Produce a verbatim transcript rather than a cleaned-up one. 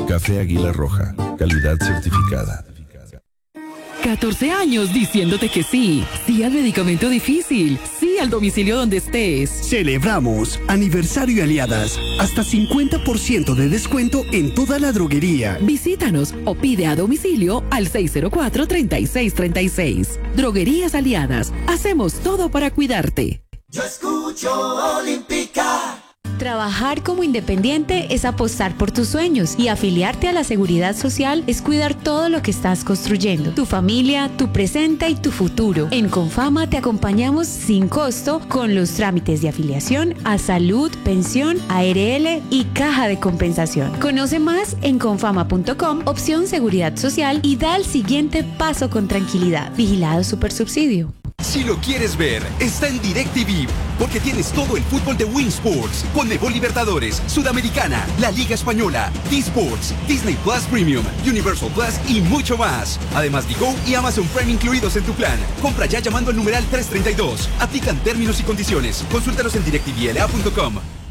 Café Águila Roja, calidad certificada. catorce años diciéndote que sí. Sí al medicamento difícil. Sí al domicilio donde estés. Celebramos aniversario Aliadas. Hasta cincuenta por ciento de descuento en toda la droguería. Visítanos o pide a domicilio al seis cero cuatro, treinta y seis treinta y seis. Droguerías Aliadas. Hacemos todo para cuidarte. Yo escucho Olímpica. Trabajar como independiente es apostar por tus sueños y afiliarte a la Seguridad Social es cuidar todo lo que estás construyendo, tu familia, tu presente y tu futuro. En Confama te acompañamos sin costo con los trámites de afiliación a salud, pensión, A R L y caja de compensación. Conoce más en confama punto com, opción Seguridad Social, y da el siguiente paso con tranquilidad. Vigilado Supersubsidio. Si lo quieres ver, está en DirecTV, porque tienes todo el fútbol de Win Sports, Conmebol Libertadores, Sudamericana, la Liga Española, D-Sports, Disney Plus Premium, Universal Plus y mucho más. Además, Digo y Amazon Prime incluidos en tu plan. Compra ya llamando al numeral trescientos treinta y dos. Aplican términos y condiciones. Consúltalos en direct t v l a punto com.